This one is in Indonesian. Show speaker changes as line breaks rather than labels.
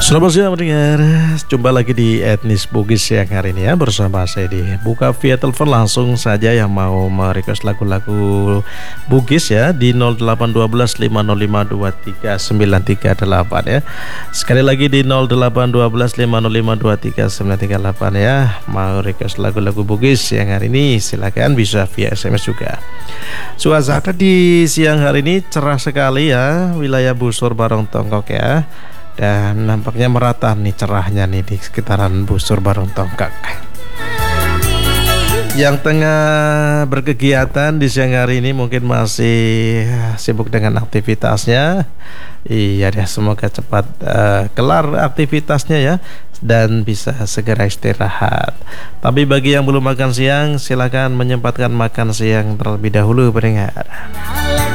Selamat siang pendengar, jumpa lagi di Etnis Bugis siang hari ini ya, bersama saya di buka via telepon. Langsung saja yang mau merequest lagu-lagu Bugis ya di 0812 505 23 938 ya. Sekali lagi di 0812 505 23 938 ya. Mau request lagu-lagu Bugis siang hari ini silakan, bisa via SMS juga. Suasana di siang hari ini cerah sekali ya, wilayah Busur Barong Tongkok ya. Dan nampaknya merata nih cerahnya nih di sekitaran Busur Barong Tongkok. Yang tengah berkegiatan di siang hari ini mungkin masih sibuk dengan aktivitasnya. Iya deh, semoga cepat kelar aktivitasnya ya, dan bisa segera istirahat. Tapi bagi yang belum makan siang, silakan menyempatkan makan siang terlebih dahulu pendengar.